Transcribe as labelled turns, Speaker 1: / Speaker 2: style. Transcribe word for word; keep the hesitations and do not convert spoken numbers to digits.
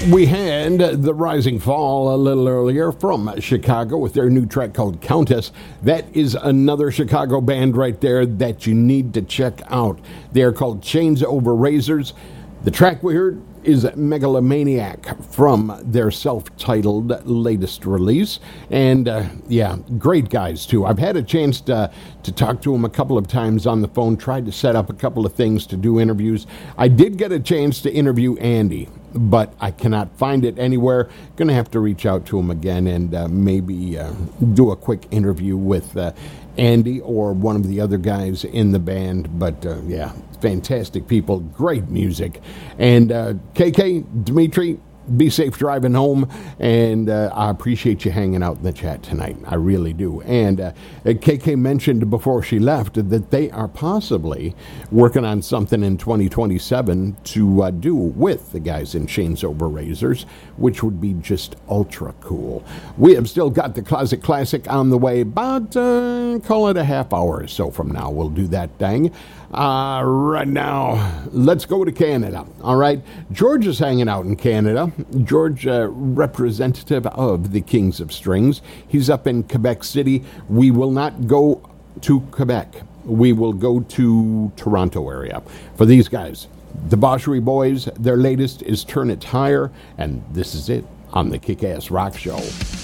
Speaker 1: We had The Rising Fall a little earlier from Chicago with their new track called Countess. That is another Chicago band right there that you need to check out. They are called Chains Over Razors. The track we heard is Megalomaniac from their self-titled latest release. And, uh, yeah, great guys, too. I've had a chance to, to talk to them a couple of times on the phone, tried to set up a couple of things to do interviews. I did get a chance to interview Andy, but I cannot find it anywhere. Going to have to reach out to him again and uh, maybe uh, do a quick interview with uh, Andy or one of the other guys in the band. But, uh, yeah, fantastic people, great music. And uh, K K, Dimitri, be safe driving home, and uh, I appreciate you hanging out in the chat tonight. I really do. And uh, K K mentioned before she left that they are possibly working on something in twenty twenty-seven to uh, do with the guys in Chains Over Razors, which would be just ultra cool. We have still got the Closet Classic on the way, but uh, call it a half hour or so from now. We'll do that thing. Uh, right now, let's go to Canada. All right. George is hanging out in Canada. George, uh, representative of the Kings of Strings. He's up in Quebec City. We will not go to Quebec. We will go to Toronto area for these guys. Debauchery Boys, their latest is Turn It Higher, and this is it on the Kick-Ass Rock Show.